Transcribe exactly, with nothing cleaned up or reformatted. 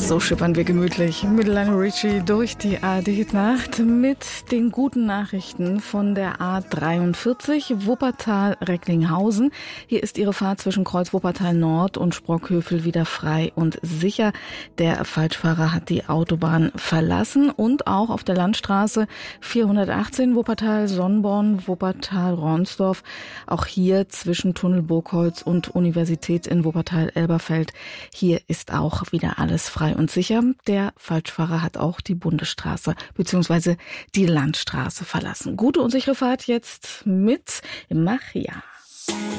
So schippern wir gemütlich mit Lionel Richie durch die A R D-Nacht mit den guten Nachrichten von der A dreiundvierzig Wuppertal-Recklinghausen. Hier ist Ihre Fahrt zwischen Kreuz Wuppertal Nord und Sprockhövel wieder frei und sicher. Der Falschfahrer hat die Autobahn verlassen und auch auf der Landstraße vierhundertachtzehn Wuppertal-Sonnborn, Wuppertal-Ronsdorf. Auch hier zwischen Tunnel Burgholz und Universität in Wuppertal-Elberfeld. Hier ist auch wieder alles frei und sicher. Der Falschfahrer hat auch die Bundesstraße bzw. die Landstraße verlassen. Gute und sichere Fahrt jetzt mit Machia.